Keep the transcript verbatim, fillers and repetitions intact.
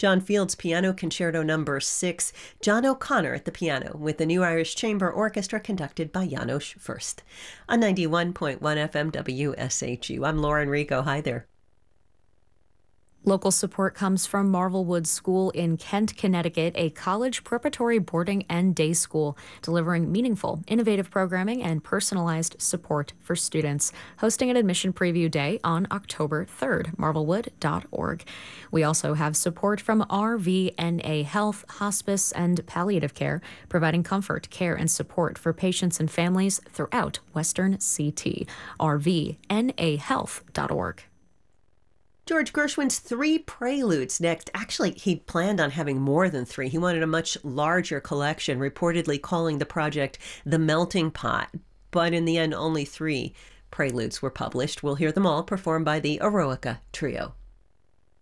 John Field's Piano Concerto Number six, John O'Connor at the piano, with the New Irish Chamber Orchestra conducted by Janos Furst. On ninety-one point one F M W S H U, I'm Lauren Rico. Hi there. Local support comes from Marvel Woods School in Kent, Connecticut, a college preparatory boarding and day school delivering meaningful, innovative programming and personalized support for students. Hosting an admission preview day on October third, marvelwood dot org. We also have support from R V N A Health, Hospice, and Palliative Care, providing comfort, care, and support for patients and families throughout Western C T. R V N A health dot org. George Gershwin's Three Preludes next. Actually, he planned on having more than three. He wanted a much larger collection, reportedly calling the project The Melting Pot. But in the end, only three preludes were published. We'll hear them all performed by the Eroica Trio.